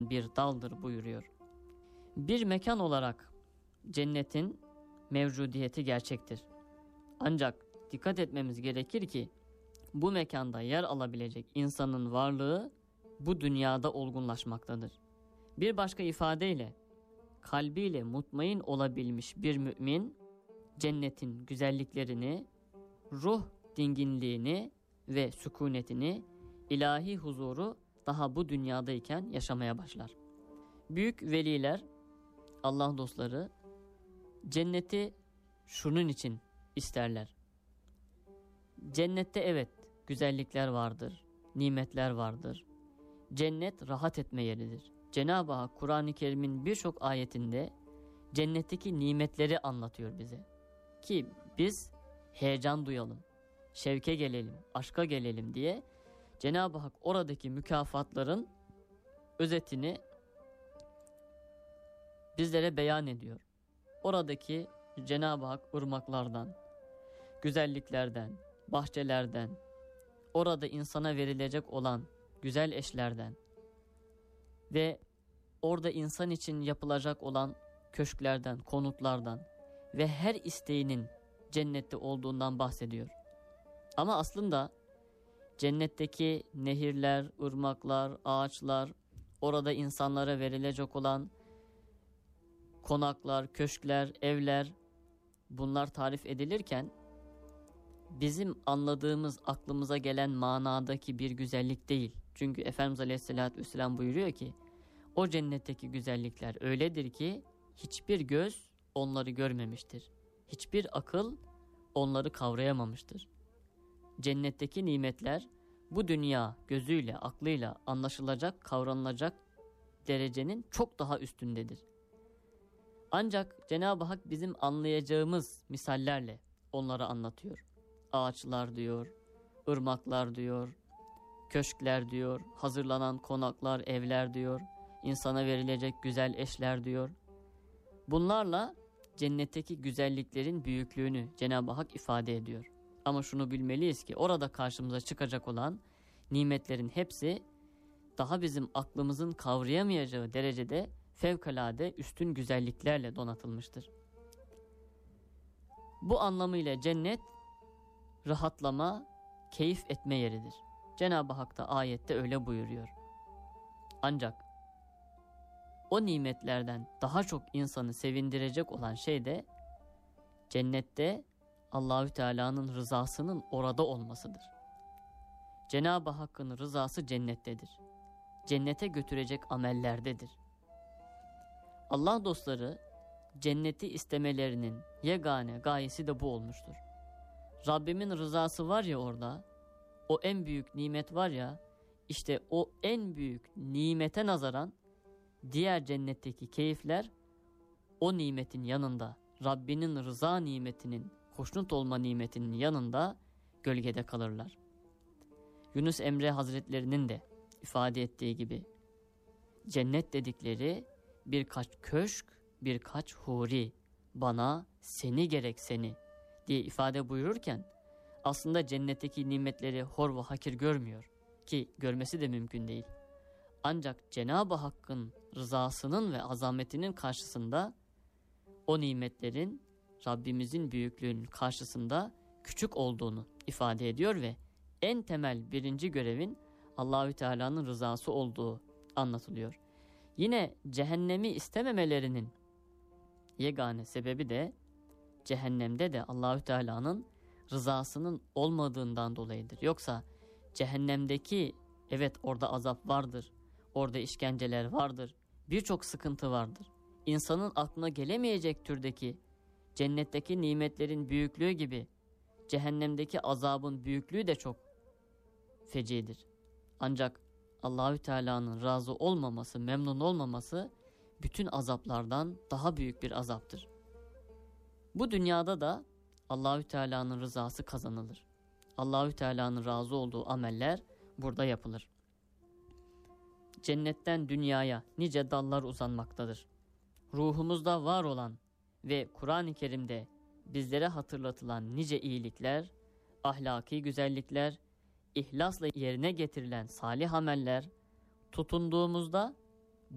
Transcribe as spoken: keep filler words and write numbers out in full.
bir daldır buyuruyor. Bir mekan olarak cennetin mevcudiyeti gerçektir. Ancak dikkat etmemiz gerekir ki bu mekanda yer alabilecek insanın varlığı bu dünyada olgunlaşmaktadır. Bir başka ifadeyle kalbiyle mutmain olabilmiş bir mümin cennetin güzelliklerini, ruh dinginliğini ve sükunetini, ilahi huzuru daha bu dünyadayken yaşamaya başlar. Büyük veliler, Allah dostları cenneti şunun için isterler. Cennette evet güzellikler vardır, nimetler vardır. Cennet rahat etme yeridir. Cenab-ı Hak Kur'an-ı Kerim'in birçok ayetinde cennetteki nimetleri anlatıyor bize. Ki biz heyecan duyalım, şevke gelelim, aşka gelelim diye Cenab-ı Hak oradaki mükafatların özetini bizlere beyan ediyor. Oradaki Cenab-ı Hak ırmaklardan, güzelliklerden, bahçelerden, orada insana verilecek olan güzel eşlerden ve orada insan için yapılacak olan köşklerden, konutlardan ve her isteğinin cennette olduğundan bahsediyor. Ama aslında cennetteki nehirler, ırmaklar, ağaçlar, orada insanlara verilecek olan konaklar, köşkler, evler, bunlar tarif edilirken bizim anladığımız, aklımıza gelen manadaki bir güzellik değil. Çünkü Efendimiz Aleyhisselatü Vesselam buyuruyor ki o cennetteki güzellikler öyledir ki hiçbir göz onları görmemiştir. Hiçbir akıl onları kavrayamamıştır. Cennetteki nimetler bu dünya gözüyle, aklıyla anlaşılacak, kavranılacak derecenin çok daha üstündedir. Ancak Cenab-ı Hak bizim anlayacağımız misallerle onları anlatıyor. Ağaçlar diyor, ırmaklar diyor, köşkler diyor, hazırlanan konaklar, evler diyor, insana verilecek güzel eşler diyor. Bunlarla cennetteki güzelliklerin büyüklüğünü Cenab-ı Hak ifade ediyor. Ama şunu bilmeliyiz ki orada karşımıza çıkacak olan nimetlerin hepsi daha bizim aklımızın kavrayamayacağı derecede fevkalade üstün güzelliklerle donatılmıştır. Bu anlamıyla cennet rahatlama, keyif etme yeridir. Cenab-ı Hak da ayette öyle buyuruyor. Ancak o nimetlerden daha çok insanı sevindirecek olan şey de cennette Allahü Teala'nın rızasının orada olmasıdır. Cenab-ı Hakk'ın rızası cennettedir. Cennete götürecek amellerdedir. Allah dostları cenneti istemelerinin yegane gayesi de bu olmuştur. Rabbimin rızası var ya orada, o en büyük nimet var ya, işte o en büyük nimete nazaran diğer cennetteki keyifler o nimetin yanında, Rabbinin rıza nimetinin, hoşnut olma nimetinin yanında gölgede kalırlar. Yunus Emre Hazretlerinin de ifade ettiği gibi cennet dedikleri birkaç köşk, birkaç huri, bana seni gerek seni diye ifade buyururken aslında cennetteki nimetleri hor ve hakir görmüyor ki görmesi de mümkün değil. Ancak Cenab-ı Hakk'ın rızasının ve azametinin karşısında o nimetlerin Rabbimizin büyüklüğünün karşısında küçük olduğunu ifade ediyor ve en temel birinci görevin Allahü Teala'nın rızası olduğu anlatılıyor. Yine cehennemi istememelerinin yegane sebebi de cehennemde de Allahü Teala'nın rızasının olmadığından dolayıdır. Yoksa cehennemdeki evet orada azap vardır, orada işkenceler vardır, birçok sıkıntı vardır. İnsanın aklına gelemeyecek türdeki cennetteki nimetlerin büyüklüğü gibi cehennemdeki azabın büyüklüğü de çok fecidir. Ancak Allahü Teala'nın razı olmaması, memnun olmaması bütün azaplardan daha büyük bir azaptır. Bu dünyada da Allahü Teala'nın rızası kazanılır. Allahü Teala'nın razı olduğu ameller burada yapılır. Cennetten dünyaya nice dallar uzanmaktadır. Ruhumuzda var olan ve Kur'an-ı Kerim'de bizlere hatırlatılan nice iyilikler, ahlaki güzellikler, ihlasla yerine getirilen salih ameller, tutunduğumuzda